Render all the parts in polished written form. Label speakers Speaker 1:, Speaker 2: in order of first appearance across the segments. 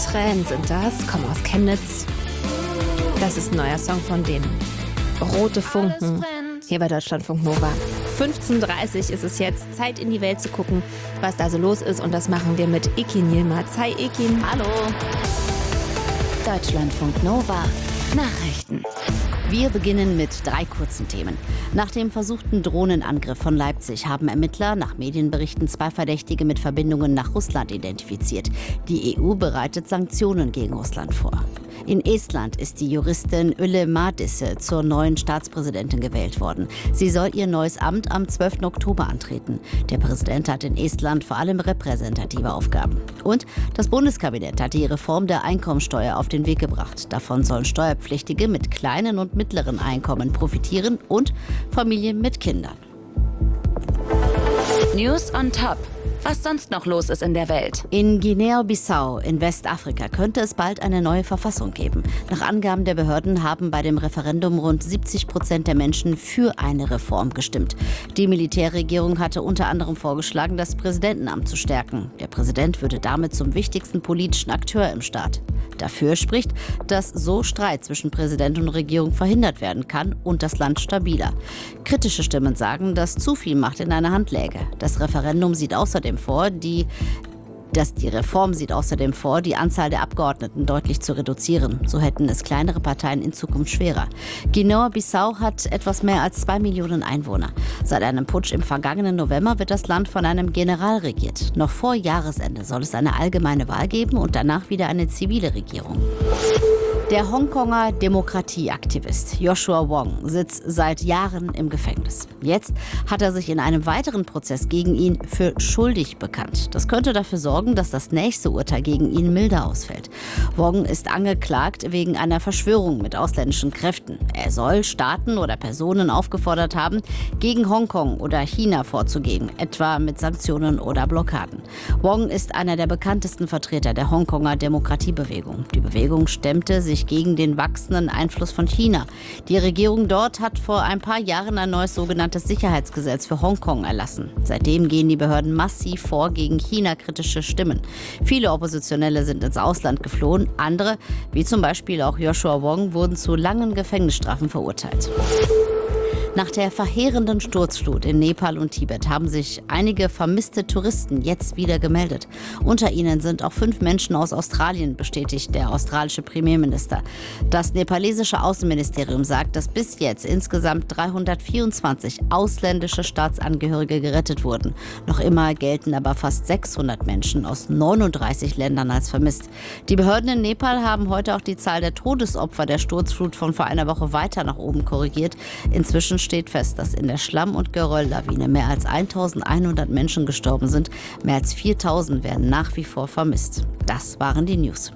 Speaker 1: Tränen sind das, kommen aus Chemnitz. Das ist ein neuer Song von denen. Rote Funken, hier bei Deutschlandfunk Nova. 15:30 Uhr ist es jetzt, Zeit in die Welt zu gucken, was da so los ist. Und das machen wir mit Ekin Yilmaz. Hi Ekin.
Speaker 2: Hallo. Deutschlandfunk Nova. Nachrichten. Wir beginnen mit 3 kurzen Themen. Nach dem versuchten Drohnenangriff von Leipzig haben Ermittler nach Medienberichten 2 Verdächtige mit Verbindungen nach Russland identifiziert. Die EU bereitet Sanktionen gegen Russland vor. In Estland ist die Juristin Ülle Madise zur neuen Staatspräsidentin gewählt worden. Sie soll ihr neues Amt am 12. Oktober antreten. Der Präsident hat in Estland vor allem repräsentative Aufgaben. Und das Bundeskabinett hat die Reform der Einkommensteuer auf den Weg gebracht. Davon sollen Steuerpflichtige mit kleinen und mittleren Einkommen profitieren und Familien mit Kindern.
Speaker 3: News on Top. Was sonst noch los ist in der Welt.
Speaker 2: In Guinea-Bissau in Westafrika könnte es bald eine neue Verfassung geben. Nach Angaben der Behörden haben bei dem Referendum rund 70% der Menschen für eine Reform gestimmt. Die Militärregierung hatte unter anderem vorgeschlagen, das Präsidentenamt zu stärken. Der Präsident würde damit zum wichtigsten politischen Akteur im Staat. Dafür spricht, dass so Streit zwischen Präsident und Regierung verhindert werden kann und das Land stabiler. Kritische Stimmen sagen, dass zu viel Macht in einer Hand läge. Das Referendum sieht außerdem vor, die Reform sieht außerdem vor, die Anzahl der Abgeordneten deutlich zu reduzieren. So hätten es kleinere Parteien in Zukunft schwerer. Guinea-Bissau hat etwas mehr als 2 Millionen Einwohner. Seit einem Putsch im vergangenen November wird das Land von einem General regiert. Noch vor Jahresende soll es eine allgemeine Wahl geben und danach wieder eine zivile Regierung. Der Hongkonger Demokratieaktivist Joshua Wong sitzt seit Jahren im Gefängnis. Jetzt hat er sich in einem weiteren Prozess gegen ihn für schuldig bekannt. Das könnte dafür sorgen, dass das nächste Urteil gegen ihn milder ausfällt. Wong ist angeklagt wegen einer Verschwörung mit ausländischen Kräften. Er soll Staaten oder Personen aufgefordert haben, gegen Hongkong oder China vorzugehen, etwa mit Sanktionen oder Blockaden. Wong ist einer der bekanntesten Vertreter der Hongkonger Demokratiebewegung. Die Bewegung stemmte sich gegen den wachsenden Einfluss von China. Die Regierung dort hat vor ein paar Jahren ein neues sogenanntes Sicherheitsgesetz für Hongkong erlassen. Seitdem gehen die Behörden massiv vor gegen China-kritische Stimmen. Viele Oppositionelle sind ins Ausland geflohen. Andere, wie zum Beispiel auch Joshua Wong, wurden zu langen Gefängnisstrafen verurteilt. Nach der verheerenden Sturzflut in Nepal und Tibet haben sich einige vermisste Touristen jetzt wieder gemeldet. Unter ihnen sind auch 5 Menschen aus Australien, bestätigt der australische Premierminister. Das nepalesische Außenministerium sagt, dass bis jetzt insgesamt 324 ausländische Staatsangehörige gerettet wurden. Noch immer gelten aber fast 600 Menschen aus 39 Ländern als vermisst. Die Behörden in Nepal haben heute auch die Zahl der Todesopfer der Sturzflut von vor einer Woche weiter nach oben korrigiert. Inzwischen steht fest, dass in der Schlamm- und Gerölllawine mehr als 1100 Menschen gestorben sind. Mehr als 4000 werden nach wie vor vermisst. Das waren die News.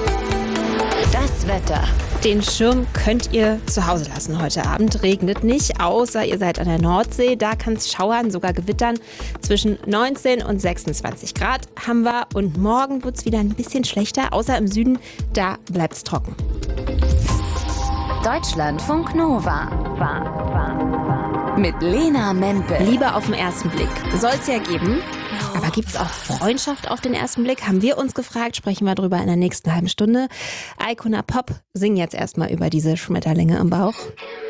Speaker 3: Das Wetter.
Speaker 1: Den Schirm könnt ihr zu Hause lassen heute Abend. Regnet nicht, außer ihr seid an der Nordsee. Da kann es schauern, sogar gewittern. Zwischen 19 und 26 Grad haben wir. Und morgen wird es wieder ein bisschen schlechter, außer im Süden. Da bleibt es trocken.
Speaker 3: Deutschlandfunk Nova. Mit Lena Mempel.
Speaker 1: Liebe auf den ersten Blick. Soll es ja geben. Aber gibt es auch Freundschaft auf den ersten Blick? Haben wir uns gefragt. Sprechen wir drüber in der nächsten halben Stunde. Icona Pop singen jetzt erstmal über diese Schmetterlinge im Bauch.